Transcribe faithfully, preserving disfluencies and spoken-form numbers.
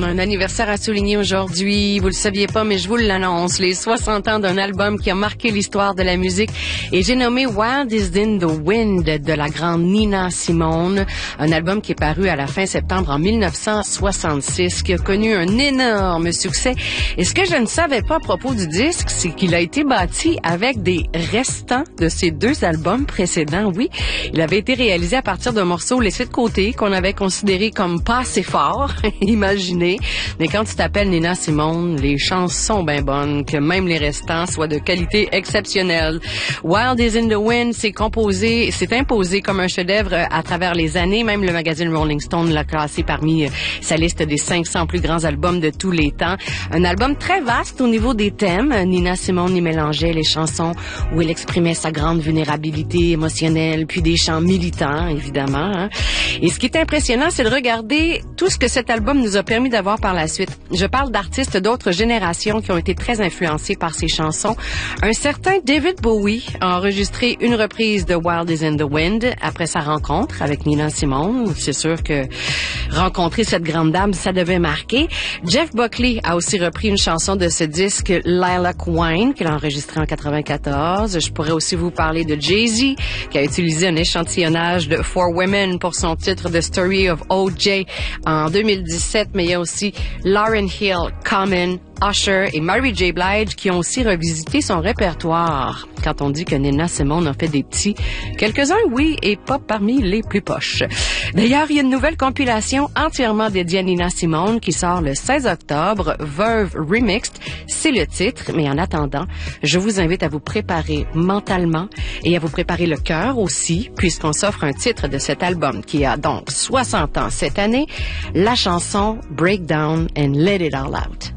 a un anniversaire à souligner aujourd'hui. Vous le saviez pas, mais je vous l'annonce. Les soixante ans d'un album qui a marqué l'histoire de la musique. Et j'ai nommé Wild is in the Wind de la grande Nina Simone. Un album qui est paru à la fin septembre en mille neuf cent soixante-six, qui a connu un énorme succès. Et ce que je ne savais pas à propos du disque, c'est qu'il a été bâti avec des restants de ses deux albums précédents. Oui, il avait été réalisé à partir d'un morceau laissé de côté qu'on avait considéré comme pas assez fort, imaginez. Mais quand tu t'appelles Nina Simone, les chances sont bien bonnes que même les restants soient de qualité exceptionnelle. Wild is in the Wind s'est composé, s'est imposé comme un chef-d'œuvre à travers les années. Même le magazine Rolling Stone l'a classé parmi sa liste des cinq cents plus grands albums de tous les temps. Un album très vaste au niveau des thèmes. Nina Simone y mélangeait les chansons où elle exprimait sa grande vulnérabilité émotionnelle, puis des chants militants, évidemment. Hein. Et ce qui est impressionnant, c'est de regarder tout ce que cet album nous a permis d'avoir par la suite. Je parle d'artistes d'autres générations qui ont été très influencés par ces chansons. Un certain David Bowie a enregistré une reprise de Wild is in the Wind après sa rencontre avec Nina Simone. C'est sûr que rencontrer cette grande dame, ça devait marquer. Jeff Buckley a aussi repris une chanson de ce disque, Lilac Wine, qu'il a enregistré en quatre-vingt-quatorze. Je pourrais aussi vous parler de Jay-Z, qui a utilisé un échantillonnage de For Women pour son titre The Story of O J en deux mille dix-sept, mais il y a aussi Lauryn Hill, Common, Usher et Mary J. Blige qui ont aussi revisité son répertoire. Quand on dit que Nina Simone en fait des petits, quelques-uns, oui, et pas parmi les plus poches. D'ailleurs, il y a une nouvelle compilation entièrement dédiée à Nina Simone qui sort le seize octobre, Verve Remixed, c'est le titre, mais en attendant, je vous invite à vous préparer mentalement et à vous préparer le cœur aussi, puisqu'on s'offre un titre de cet album qui a donc soixante ans cette année, la chanson Breakdown and Let It All Out.